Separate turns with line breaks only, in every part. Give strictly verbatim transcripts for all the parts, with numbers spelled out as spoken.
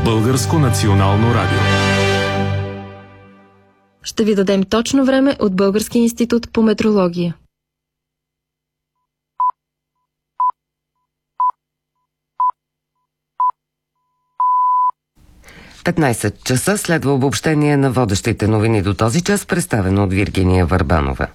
Българско национално радио.
Ще ви дадем точно време от Българския институт по метрология.
петнайсет часа следва обобщение на водещите новини до този час, представено от Виргиния Върбанова.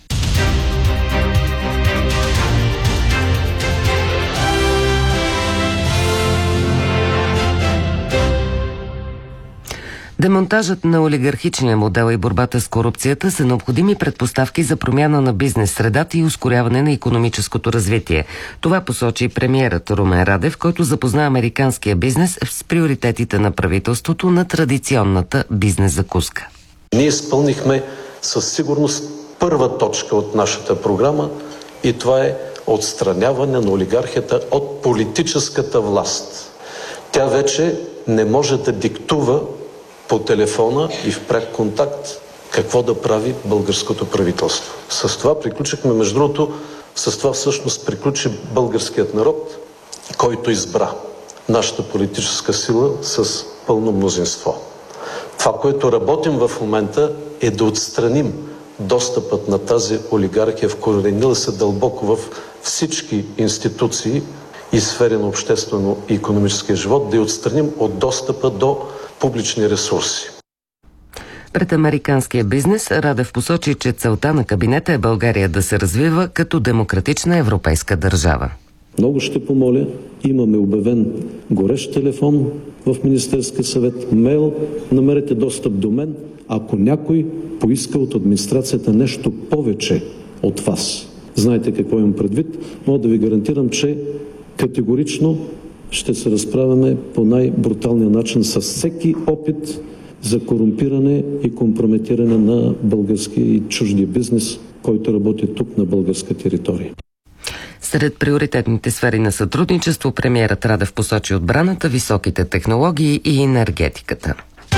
Демонтажът на олигархичния модел и борбата с корупцията са необходими предпоставки за промяна на бизнес средата и ускоряване на икономическото развитие. Това посочи премиерът Румен Радев, който запозна американския бизнес с приоритетите на правителството на традиционната бизнес закуска.
Ние изпълнихме със сигурност първа точка от нашата програма и това е отстраняване на олигархията от политическата власт. Тя вече не може да диктува по телефона и в пряк контакт какво да прави българското правителство. С това приключихме, между другото, с това всъщност приключи българският народ, който избра нашата политическа сила с пълно мнозинство. Това, което работим в момента, е да отстраним достъпът на тази олигархия, вкоренила се дълбоко в всички институции и сфери на обществено и икономическия живот, да я отстраним от достъпа до публични ресурси.
Пред американския бизнес Радев посочи, че целта на кабинета е България да се развива като демократична европейска държава.
Много ще помоля, имаме обявен горещ телефон в Министерския съвет, мейл, намерете достъп до мен, ако някой поиска от администрацията нещо повече от вас. Знаете какво имам предвид, мога да ви гарантирам, че категорично ще се разправяме по най-бруталния начин с всеки опит за корумпиране и компрометиране на българския и чуждия бизнес, който работи тук на българска територия.
Сред приоритетните сфери на сътрудничество премиерът Радев посочи отбраната, високите технологии и енергетиката.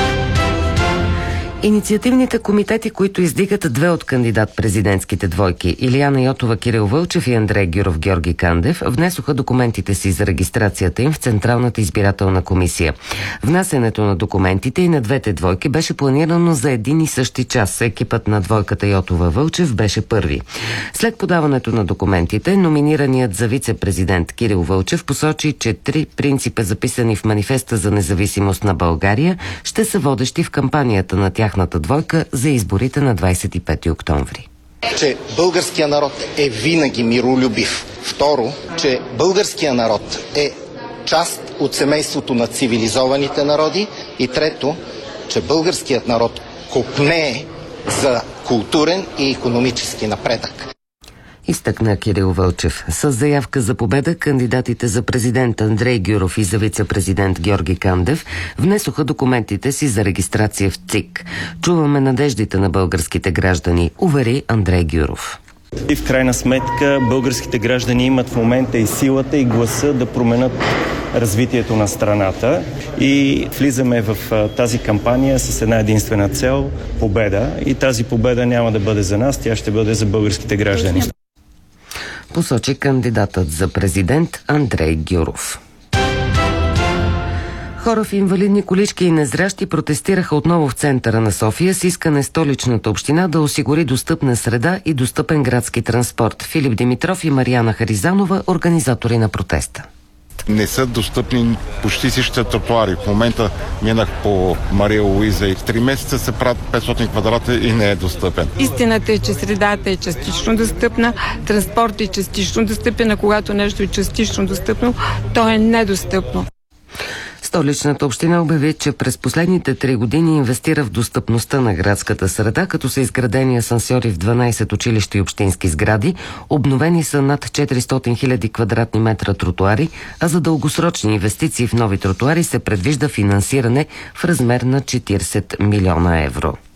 Инициативните комитети, които издигат две от кандидат-президентските двойки – Илияна Йотова Кирил Вълчев и Андрей Гюров Георги Кандев, внесоха документите си за регистрацията им в Централната избирателна комисия. Внасянето на документите и на двете двойки беше планирано за един и същи час. Екипът на двойката Йотова Вълчев беше първи. След подаването на документите, номинираният за вице-президент Кирил Вълчев посочи, че три принципа, записани в манифеста за независимост на България, ще са водещи в кампанията на тях двойка за изборите на двадесет и пети октомври.
Че българския народ е винаги миролюбив. Второ, че българския народ е част от семейството на цивилизованите народи. И трето, че българският народ копнее за културен и икономически напредък.
Изтъкна Кирил Вълчев. С заявка за победа кандидатите за президент Андрей Гюров и за вице-президент Георги Кандев внесоха документите си за регистрация в ЦИК. Чуваме надеждите на българските граждани, увери Андрей Гюров.
И в крайна сметка българските граждани имат в момента и силата и гласа да променят развитието на страната и влизаме в тази кампания с една единствена цел – победа. И тази победа няма да бъде за нас, тя ще бъде за българските граждани.
Посочи кандидатът за президент Андрей Гюров. Хора в инвалидни колички и незрящи протестираха отново в центъра на София с искане столичната община да осигури достъпна среда и достъпен градски транспорт. Филип Димитров и Мариана Харизанова, организатори на протеста.
Не са достъпни почти всичките тротуари. В момента минах по Мария Луиза и в три месеца се правят петстотин квадрата и не е достъпен.
Истината е, че средата е частично достъпна, транспорт е частично достъпен, а когато нещо е частично достъпно, то е недостъпно.
Столичната община обяви, че през последните три години инвестира в достъпността на градската среда, като са изградени асансьори в дванадесет училища и общински сгради, обновени са над четиристотин хиляди квадратни метра тротуари, а за дългосрочни инвестиции в нови тротуари се предвижда финансиране в размер на четиридесет милиона евро.